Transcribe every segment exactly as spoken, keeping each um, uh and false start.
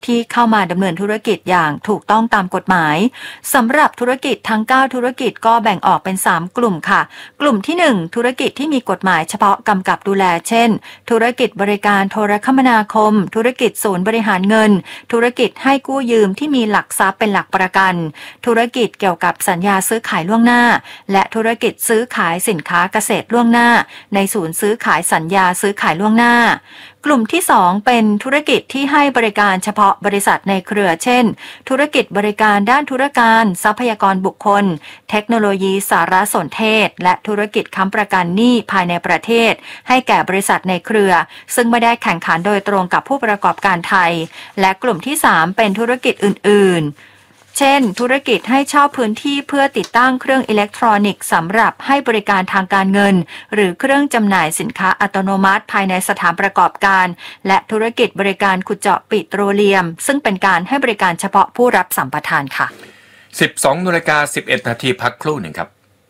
ที่เข้ามาดำเนินธุรกิจอย่างถูกต้องตามกฎหมายสำหรับธุรกิจทั้งเก้าธุรกิจก็แบ่งออกเป็นสามกลุ่มค่ะกลุ่มที่หนึ่งธุรกิจที่มีกฎหมายเฉพาะกำกับดูแลเช่นธุรกิจบริการโทรคมนาคมธุรกิจศูนย์บริหารเงินธุรกิจให้กู้ยืมที่มีหลักทรัพย์เป็นหลักประกันธุรกิจเกี่ยวกับสัญญาซื้อขายล่วงหน้าและธุรกิจซื้อขายสินค้าเกษตรล่วงหน้าในศูนย์ซื้อขายสัญญาซื้อขายล่วงหน้ากลุ่มที่สองเป็นธุรกิจที่ให้บริการเฉพาะบริษัทในเครือเช่นธุรกิจบริการด้านธุรการทรัพยากรบุคคลเทคโนโลยีสารสนเทศและธุรกิจค้ำประกันหนี้ภายในประเทศให้แก่บริษัทในเครือซึ่งไม่ได้แข่งขันโดยตรงกับผู้ประกอบการไทยและกลุ่มที่สามเป็นธุรกิจอื่นๆเช่นธุรกิจให้เช่าพื้นที่เพื่อติดตั้งเครื่องอิเล็กทรอนิกส์สำหรับให้บริการทางการเงินหรือเครื่องจำหน่ายสินค้าอัตโนมัติภายในสถานประกอบการและธุรกิจบริการขุดเจาะปิโตรเลียมซึ่งเป็นการให้บริการเฉพาะผู้รับสัมปทานค่ะสิบสองนาฬิกาสิบเอ็ดนาทีพักครู่หนึ่งครับ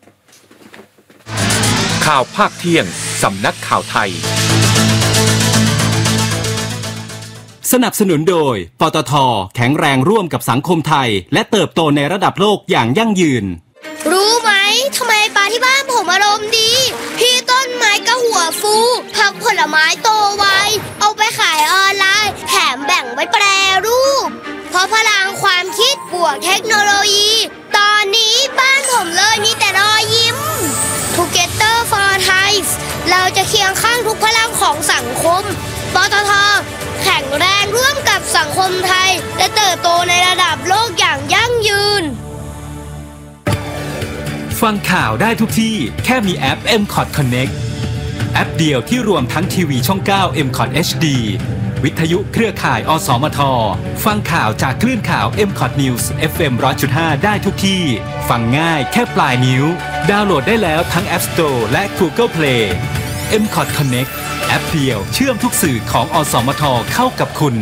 ข่าวภาคเที่ยงสำนักข่าวไทยสนับสนุนโดยปตท.แข็งแรงร่วมกับสังคมไทยและเติบโตในระดับโลกอย่างยั่งยืนรู้ไหมทำไมปลาที่บ้านผมอารมณ์ดีพี่ต้นไม้ก็หัวฟูผักผลไม้โตไวเอาไปขายออนไลน์แถมแบ่งไว้แปรรูปเพราะพลังความคิดบวกเทคโนโลยีตอนนี้บ้านผมเลยมีแต่รอยยิ้ม Together for Thai เราจะเคียงข้างทุกพลังของสังคมปตท.แข็งแรงร่วมกับสังคมไทยและเติบโตในระดับโลกอย่างยั่งยืนฟังข่าวได้ทุกที่แค่มีแอป เอ็ม คอท Connect แอปเดียวที่รวมทั้งทีวีช่องเก้า เอ็ม คอท เอช ดี วิทยุเครือข่ายอสมทฟังข่าวจากคลื่นข่าว เอ็ม คอท News เอฟ เอ็ม หนึ่งร้อยจุดห้า ได้ทุกที่ฟังง่ายแค่ปลายนิ้วดาวน์โหลดได้แล้วทั้ง App Store และ Google Play เอ็ม คอท Connect แอปเดียวเชื่อมทุกสื่อของอสมทเข้ากับคุณ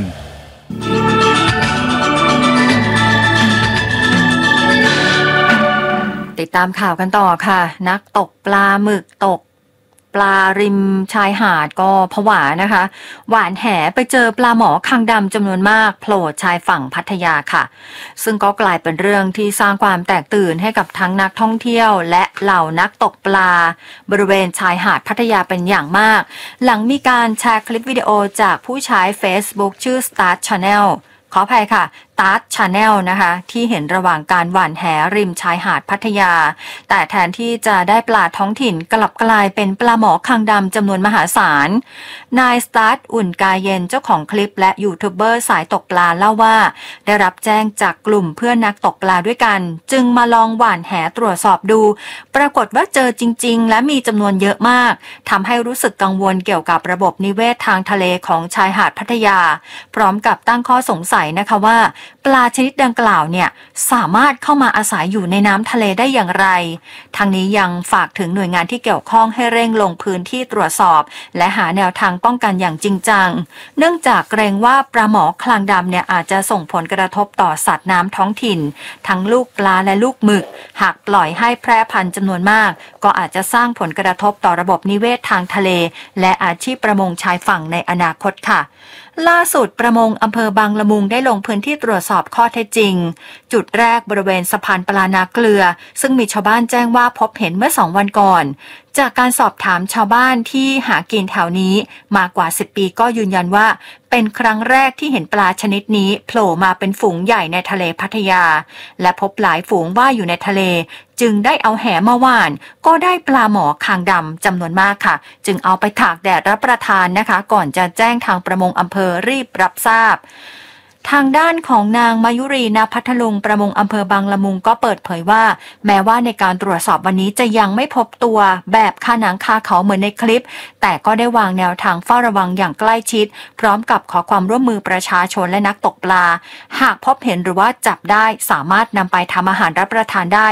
ติดตามข่าวกันต่อค่ะนักตกปลาหมึกตกปลาริมชายหาดก็ผวานะคะหวานแหไปเจอปลาหมอคางดำจำนวนมากโผล่ชายฝั่งพัทยาค่ะซึ่งก็กลายเป็นเรื่องที่สร้างความแตกตื่นให้กับทั้งนักท่องเที่ยวและเหล่านักตกปลาบริเวณชายหาดพัทยาเป็นอย่างมากหลังมีการแชร์คลิปวิดีโอจากผู้ใช้ Facebook ชื่อ Start Channel ขออภัยค่ะStart Channel นะคะที่เห็นระหว่างการหว่านแหริมชายหาดพัทยาแต่แทนที่จะได้ปลาท้องถิ่นกลับกลายเป็นปลาหมอคางดำจำนวนมหาศาลนาย Start อุ่นกายเย็นเจ้าของคลิปและยูทูบเบอร์สายตกปลาเล่าว่าได้รับแจ้งจากกลุ่มเพื่อนนักตกปลาด้วยกันจึงมาลองหว่านแหตรวจสอบดูปรากฏว่าเจอจริงๆและมีจำนวนเยอะมากทำให้รู้สึกกังวลเกี่ยวกับระบบนิเวศทางทะเลของชายหาดพัทยาพร้อมกับตั้งข้อสงสัยนะคะว่าปลาชนิดดังกล่าวเนี่ยสามารถเข้ามาอาศัยอยู่ในน้ำทะเลได้อย่างไรทางนี้ยังฝากถึงหน่วยงานที่เกี่ยวข้องให้เร่งลงพื้นที่ตรวจสอบและหาแนวทางป้องกันอย่างจริงจังเนื่องจากเกรงว่าปลาหมอคางดำเนี่ยอาจจะส่งผลกระทบต่อสัตว์น้ำท้องถิ่นทั้งลูกปลาและลูกหมึกหากปล่อยให้แพร่พันธุ์จำนวนมากก็อาจจะสร้างผลกระทบต่อระบบนิเวศทางทะเลและอาชีพประมงชายฝั่งในอนาคตค่ะล่าสุดประมงอำเภอบางละมุงได้ลงพื้นที่ตรวจสอบข้อเท็จจริงจุดแรกบริเวณสะพานปลานาเกลือซึ่งมีชาวบ้านแจ้งว่าพบเห็นเมื่อสองวันก่อนจากการสอบถามชาวบ้านที่หากินแถวนี้มากว่าสิบปีก็ยืนยันว่าเป็นครั้งแรกที่เห็นปลาชนิดนี้โผล่มาเป็นฝูงใหญ่ในทะเลพัทยาและพบหลายฝูงว่ายอยู่ในทะเลจึงได้เอาแหมาหว่านก็ได้ปลาหมอคางดำจำนวนมากค่ะจึงเอาไปตากแดดรับประทานนะคะก่อนจะแจ้งทางประมงอำเภอรีบรับทราบทางด้านของนางมายุรีณพัทลุงประมงอำเภอบางละมุงก็เปิดเผยว่าแม้ว่าในการตรวจสอบวันนี้จะยังไม่พบตัวแบบคาหนังคาเขาเหมือนในคลิปแต่ก็ได้วางแนวทางเฝ้าระวังอย่างใกล้ชิดพร้อมกับขอความร่วมมือประชาชนและนักตกปลาหากพบเห็นหรือว่าจับได้สามารถนำไปทำอาหารรับประทานได้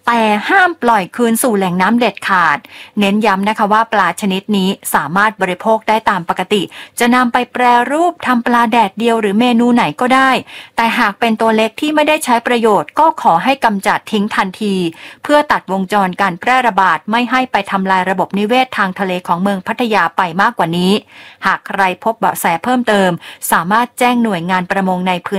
แต่ห้ามปล่อยคืนสู่แหล่งน้ำเด็ดขาดเน้นย้ำนะคะว่าปลาชนิดนี้สามารถบริโภคได้ตามปกติจะนำไปแปรรูปทำปลาแดดเดียวหรือเมนูไหนก็ได้แต่หากเป็นตัวเล็กที่ไม่ได้ใช้ประโยชน์ก็ขอให้กำจัดทิ้งทันทีเพื่อตัดวงจรการแพร่ระบาดไม่ให้ไปทำลายระบบนิเวศทางทะเลของเมืองพัทยาไปมากกว่านี้หากใครพบเบาะแสเพิ่มเติมสามารถแจ้งหน่วยงานประมงในพื้น